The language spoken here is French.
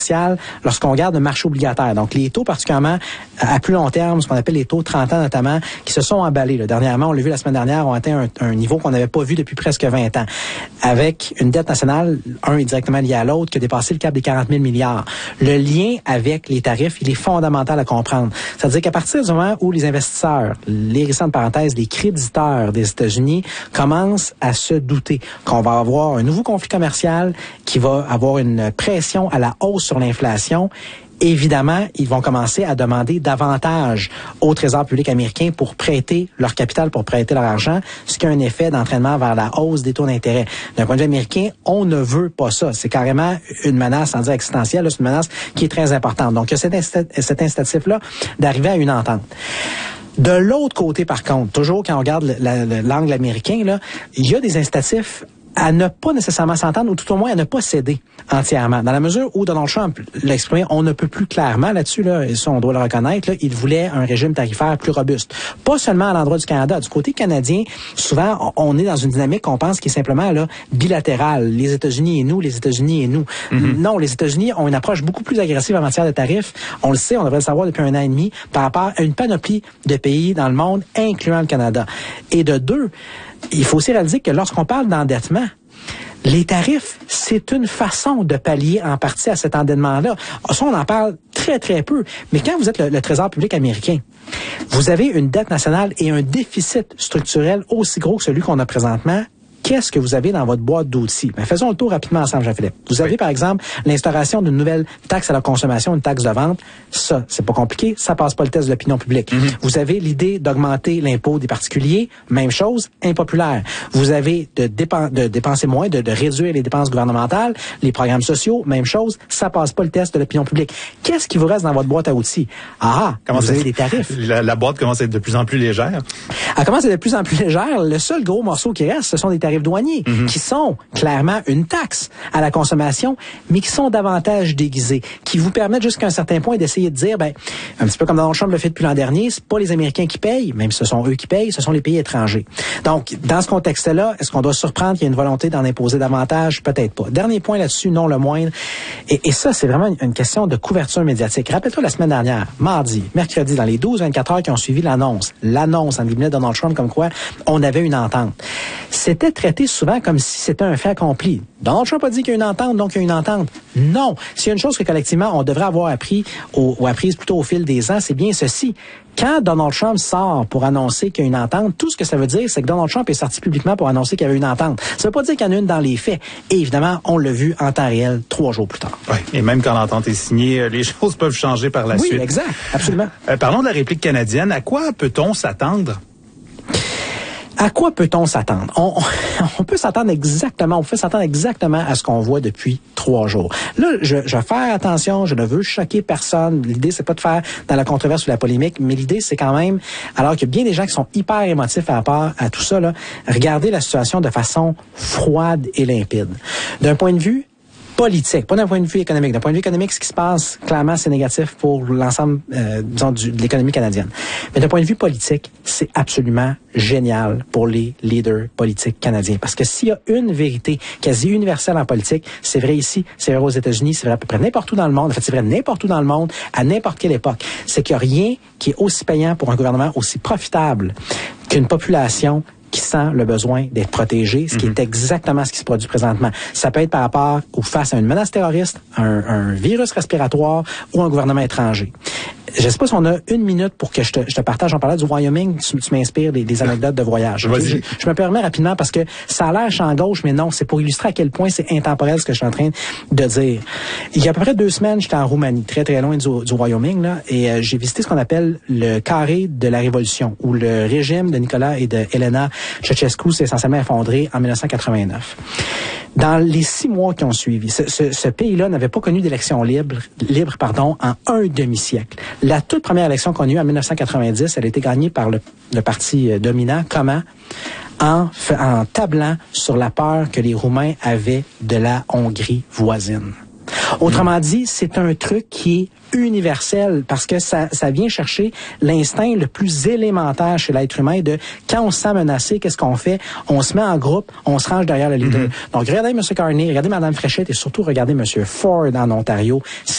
lorsqu'on regarde le marché obligataire. Donc, les taux particulièrement à plus long terme, ce qu'on appelle les taux 30 ans notamment, qui se sont emballés. Là. Dernièrement, on l'a vu la semaine dernière, ont atteint un niveau qu'on n'avait pas vu depuis presque 20 ans. Avec une dette nationale, un est directement lié à l'autre, qui a dépassé le cap des 40 000 milliards. Le lien avec les tarifs, il est fondamental à comprendre. C'est-à-dire qu'à partir du moment où les investisseurs, les récentes parenthèses, les créditeurs des États-Unis commencent à se douter qu'on va avoir un nouveau conflit commercial, qui va avoir une pression à la hausse sur l'inflation, évidemment, ils vont commencer à demander davantage au Trésor public américain pour prêter leur capital, pour prêter leur argent, ce qui a un effet d'entraînement vers la hausse des taux d'intérêt. D'un point de vue américain, on ne veut pas ça. C'est carrément une menace, sans dire existentielle, c'est une menace qui est très importante. Donc, il y a cet incitatif-là d'arriver à une entente. De l'autre côté, par contre, toujours quand on regarde l'angle américain, là, il y a des incitatifs à ne pas nécessairement s'entendre, ou tout au moins à ne pas céder entièrement. Dans la mesure où Donald Trump l'a exprimé, on ne peut plus clairement là-dessus, là, et ça on doit le reconnaître, là, il voulait un régime tarifaire plus robuste. Pas seulement à l'endroit du Canada. Du côté canadien, souvent, on est dans une dynamique qu'on pense qui est simplement là bilatérale. Les États-Unis et nous, les États-Unis et nous. Mm-hmm. Non, les États-Unis ont une approche beaucoup plus agressive en matière de tarifs. On le sait, on devrait le savoir depuis 1 an et demi, par rapport à une panoplie de pays dans le monde, incluant le Canada. Et de deux, il faut aussi réaliser que lorsqu'on parle d'endettement, les tarifs, c'est une façon de pallier en partie à cet endettement-là. Ça, on en parle très, très peu. Mais quand vous êtes le Trésor public américain, vous avez une dette nationale et un déficit structurel aussi gros que celui qu'on a présentement. Qu'est-ce que vous avez dans votre boîte d'outils? Ben, faisons le tour rapidement ensemble, Jean-Philippe. Vous avez, par exemple, l'instauration d'une nouvelle taxe à la consommation, une taxe de vente. Ça, c'est pas compliqué. Ça passe pas le test de l'opinion publique. Mm-hmm. Vous avez l'idée d'augmenter l'impôt des particuliers. Même chose, impopulaire. Vous avez de dépenser moins, de réduire les dépenses gouvernementales, les programmes sociaux. Même chose, ça passe pas le test de l'opinion publique. Qu'est-ce qui vous reste dans votre boîte à outils? Vous avez des tarifs. La boîte commence à être de plus en plus légère. Elle commence à être de plus en plus légère. Le seul gros morceau qui reste, ce sont des tarifs douaniers, qui sont clairement une taxe à la consommation, mais qui sont davantage déguisés, qui vous permettent jusqu'à un certain point d'essayer de dire, ben, un petit peu comme Donald Trump le fait depuis l'an dernier, c'est pas les Américains qui payent, même si ce sont eux qui payent, ce sont les pays étrangers. Donc, dans ce contexte-là, est-ce qu'on doit surprendre qu'il y a une volonté d'en imposer davantage? Peut-être pas. Dernier point là-dessus, non le moindre. Et ça, c'est vraiment une question de couverture médiatique. Rappelle-toi la semaine dernière, mardi, mercredi, dans les 12-24 heures qui ont suivi l'annonce en guillemets de Donald Trump comme quoi on avait une entente. C'était traité souvent comme si c'était un fait accompli. Donald Trump a dit qu'il y a une entente, donc il y a une entente. Non. S'il y a une chose que collectivement on devrait avoir appris ou apprise plutôt au fil des ans, c'est bien ceci. Quand Donald Trump sort pour annoncer qu'il y a une entente, tout ce que ça veut dire, c'est que Donald Trump est sorti publiquement pour annoncer qu'il y avait une entente. Ça veut pas dire qu'il y en a une dans les faits. Et évidemment, on l'a vu en temps réel 3 jours plus tard. Oui, et même quand l'entente est signée, les choses peuvent changer par la suite. Oui, exact. Absolument. Parlons de la réplique canadienne. À quoi peut-on s'attendre? À quoi peut-on s'attendre? On peut s'attendre exactement à ce qu'on voit depuis 3 jours. Là, je vais faire attention, je ne veux choquer personne. L'idée, c'est pas de faire dans la controverse ou la polémique, mais l'idée, c'est quand même, alors qu'il y a bien des gens qui sont hyper émotifs par rapport à tout ça, là, regarder la situation de façon froide et limpide. D'un point de vue politique, pas d'un point de vue économique. D'un point de vue économique, ce qui se passe, clairement, c'est négatif pour l'ensemble, de l'économie canadienne. Mais d'un point de vue politique, c'est absolument génial pour les leaders politiques canadiens. Parce que s'il y a une vérité quasi universelle en politique, c'est vrai ici, c'est vrai aux États-Unis, c'est vrai à peu près n'importe où dans le monde. En fait, c'est vrai n'importe où dans le monde, à n'importe quelle époque. C'est qu'il n'y a rien qui est aussi payant pour un gouvernement, aussi profitable qu'une population qui sent le besoin d'être protégé, ce qui est exactement ce qui se produit présentement. Ça peut être par rapport ou face à une menace terroriste, un virus respiratoire ou un gouvernement étranger. Je ne sais pas si on a 1 minute pour que je te partage. On parlait du Wyoming, tu m'inspires des anecdotes de voyage. Okay? Je me permets rapidement parce que ça a l'air champ gauche, mais non, c'est pour illustrer à quel point c'est intemporel ce que je suis en train de dire. Il y a à peu près 2 semaines, j'étais en Roumanie, très très loin du Wyoming, là, et j'ai visité ce qu'on appelle le carré de la Révolution, où le régime de Nicolas et de Elena Ceausescu s'est essentiellement effondré en 1989. Dans les 6 mois qui ont suivi, ce pays-là n'avait pas connu d'élection libre, en un demi-siècle. La toute première élection qu'on a eue en 1990, elle a été gagnée par le parti dominant. Comment? En tablant sur la peur que les Roumains avaient de la Hongrie voisine. Autrement dit, c'est un truc qui est universel parce que ça vient chercher l'instinct le plus élémentaire chez l'être humain de quand on se sent menacé, qu'est-ce qu'on fait? On se met en groupe, on se range derrière le leader. Donc, regardez M. Carney, regardez Mme Fréchette et surtout regardez M. Ford en Ontario.